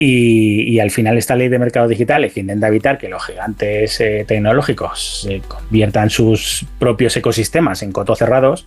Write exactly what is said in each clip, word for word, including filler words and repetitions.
Y, y al final esta ley de mercados digitales que intenta evitar que los gigantes eh, tecnológicos eh, conviertan sus propios ecosistemas en cotos cerrados,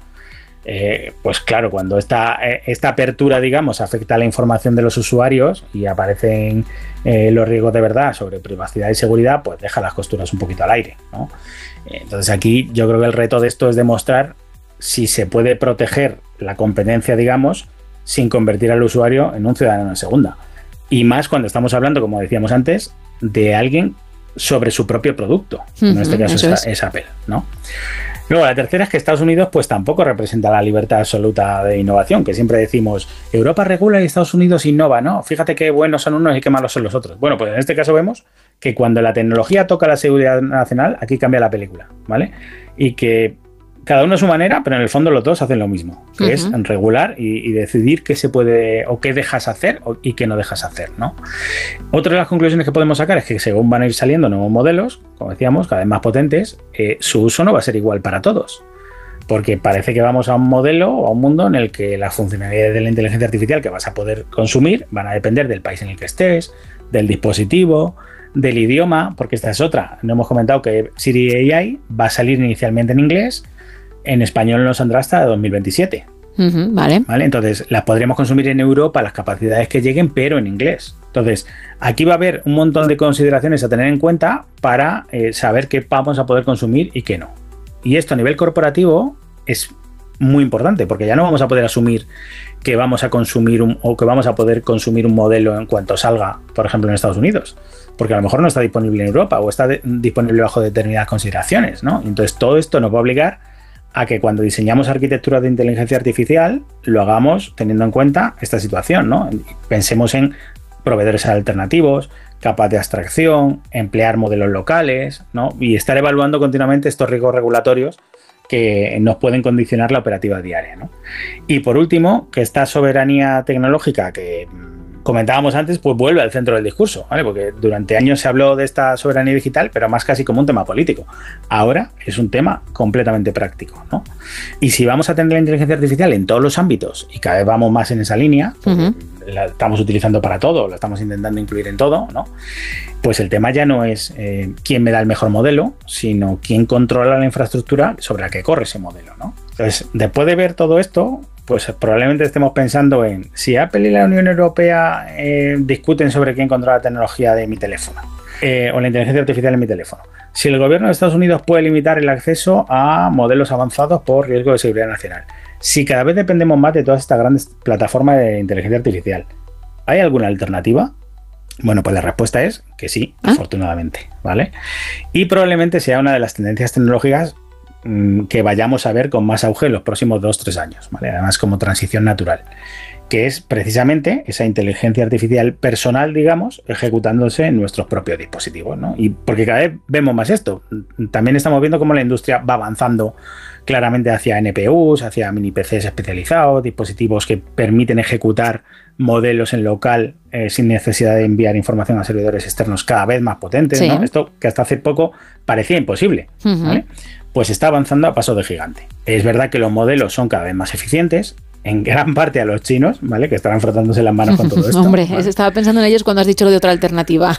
eh, pues claro, cuando esta, esta apertura, digamos, afecta a la información de los usuarios y aparecen eh, los riesgos de verdad sobre privacidad y seguridad, pues deja las costuras un poquito al aire, ¿no? Entonces aquí yo creo que el reto de esto es demostrar si se puede proteger la competencia, digamos, sin convertir al usuario en un ciudadano de segunda. Y más cuando estamos hablando, como decíamos antes, de alguien sobre su propio producto. Uh-huh, en este caso es, es. es Apple, ¿no? Luego, la tercera es que Estados Unidos pues tampoco representa la libertad absoluta de innovación, que siempre decimos, Europa regula y Estados Unidos innova, ¿no? Fíjate qué buenos son unos y qué malos son los otros. Bueno, pues en este caso vemos que cuando la tecnología toca la seguridad nacional, aquí cambia la película, ¿vale? Y que cada uno a su manera, pero en el fondo los dos hacen lo mismo, que uh-huh. es regular y, y decidir qué se puede o qué dejas hacer o, y qué no dejas hacer, ¿no? Otra de las conclusiones que podemos sacar es que según van a ir saliendo nuevos modelos, como decíamos, cada vez más potentes, eh, su uso no va a ser igual para todos, porque parece que vamos a un modelo o a un mundo en el que las funcionalidades de la inteligencia artificial que vas a poder consumir van a depender del país en el que estés, del dispositivo, del idioma, porque esta es otra. No hemos comentado que Siri A I va a salir inicialmente en inglés. En español no saldrá hasta dos mil veintisiete. Uh-huh, vale. ¿Vale? Entonces, las podríamos consumir en Europa, las capacidades que lleguen, pero en inglés. Entonces, aquí va a haber un montón de consideraciones a tener en cuenta para eh, saber qué vamos a poder consumir y qué no. Y esto a nivel corporativo es muy importante, porque ya no vamos a poder asumir que vamos a consumir un, o que vamos a poder consumir un modelo en cuanto salga, por ejemplo, en Estados Unidos, porque a lo mejor no está disponible en Europa o está de, disponible bajo determinadas consideraciones, ¿no? Entonces, todo esto nos va a obligar a que cuando diseñamos arquitecturas de inteligencia artificial lo hagamos teniendo en cuenta esta situación, ¿no? Pensemos en proveedores alternativos, capas de abstracción, emplear modelos locales, ¿no? Y estar evaluando continuamente estos riesgos regulatorios que nos pueden condicionar la operativa diaria, ¿no? Y por último, que esta soberanía tecnológica que comentábamos antes, pues vuelve al centro del discurso, ¿vale? Porque durante años se habló de esta soberanía digital, pero más casi como un tema político. Ahora es un tema completamente práctico, ¿no? Y si vamos a tener la inteligencia artificial en todos los ámbitos, y cada vez vamos más en esa línea, uh-huh. la estamos utilizando para todo, la estamos intentando incluir en todo, ¿no? Pues el tema ya no es eh, quién me da el mejor modelo, sino quién controla la infraestructura sobre la que corre ese modelo, ¿no? Entonces, después de ver todo esto, pues probablemente estemos pensando en si Apple y la Unión Europea eh, discuten sobre quién controla la tecnología de mi teléfono eh, o la inteligencia artificial en mi teléfono. Si el gobierno de Estados Unidos puede limitar el acceso a modelos avanzados por riesgo de seguridad nacional. Si cada vez dependemos más de todas estas grandes plataformas de inteligencia artificial, ¿hay alguna alternativa? Bueno, pues la respuesta es que sí, ¿Ah? afortunadamente, ¿vale? Y probablemente sea una de las tendencias tecnológicas que vayamos a ver con más auge en los próximos dos a tres años, ¿vale? Además como transición natural, que es precisamente esa inteligencia artificial personal, digamos, ejecutándose en nuestros propios dispositivos, ¿no? Y porque cada vez vemos más esto, también estamos viendo cómo la industria va avanzando claramente hacia N P Us, hacia mini P Cs especializados, dispositivos que permiten ejecutar modelos en local eh, sin necesidad de enviar información a servidores externos cada vez más potentes, sí. ¿no? Esto que hasta hace poco parecía imposible, uh-huh. ¿vale? Pues está avanzando a paso de gigante. Es verdad que los modelos son cada vez más eficientes, en gran parte a los chinos, ¿vale? Que estarán frotándose las manos con todo esto. Hombre, ¿vale? Estaba pensando en ellos cuando has dicho lo de otra alternativa.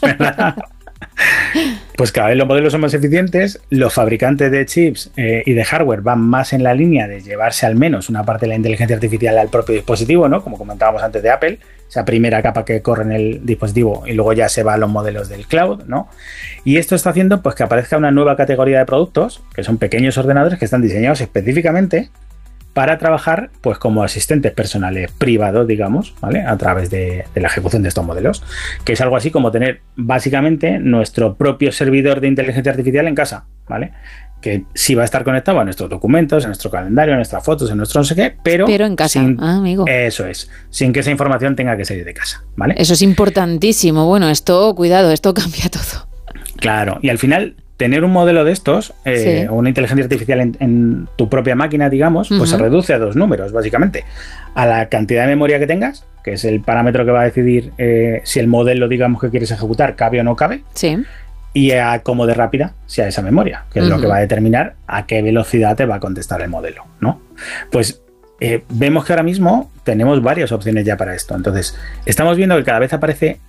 Pues cada vez los modelos son más eficientes, los fabricantes de chips eh, y de hardware van más en la línea de llevarse al menos una parte de la inteligencia artificial al propio dispositivo, ¿no? Como comentábamos antes de Apple, esa primera capa que corre en el dispositivo y luego ya se va a los modelos del cloud, ¿no? Y esto está haciendo pues que aparezca una nueva categoría de productos, que son pequeños ordenadores que están diseñados específicamente para trabajar pues como asistentes personales privados, digamos, ¿vale? A través de, de la ejecución de estos modelos, que es algo así como tener básicamente nuestro propio servidor de inteligencia artificial en casa, ¿vale? Que sí va a estar conectado a nuestros documentos, a nuestro calendario, a nuestras fotos, a nuestro no sé qué, pero, pero en casa, sin, ah, amigo. Eso es, sin que esa información tenga que salir de casa, ¿vale? Eso es importantísimo. Bueno, esto, cuidado, esto cambia todo. Claro, y al final tener un modelo de estos, eh, sí. o una inteligencia artificial en, en tu propia máquina, digamos, pues uh-huh. se reduce a dos números, básicamente. A la cantidad de memoria que tengas, que es el parámetro que va a decidir eh, si el modelo, digamos, que quieres ejecutar cabe o no cabe. Sí. Y a cómo de rápida sea esa memoria, que es uh-huh. lo que va a determinar a qué velocidad te va a contestar el modelo, ¿no? Pues eh, vemos que ahora mismo tenemos varias opciones ya para esto. Entonces, estamos viendo que cada vez aparece